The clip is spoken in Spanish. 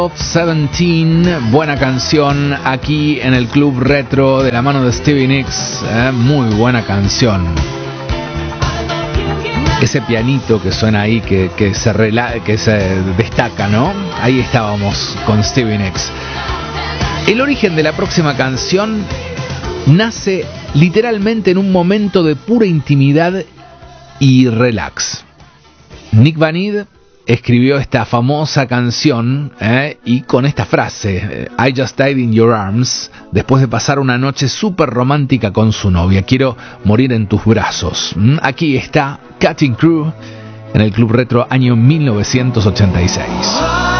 Of 17, buena canción aquí en el Club Retro de la mano de Stevie Nicks, muy buena canción. Ese pianito que suena ahí, que se destaca, ¿no? Ahí estábamos con Stevie Nicks. El origen de la próxima canción nace literalmente en un momento de pura intimidad y relax. Nick Van Ede escribió esta famosa canción y con esta frase, I just died in your arms, después de pasar una noche súper romántica con su novia. Quiero morir en tus brazos. Aquí está Cutting Crew en el Club Retro año 1986.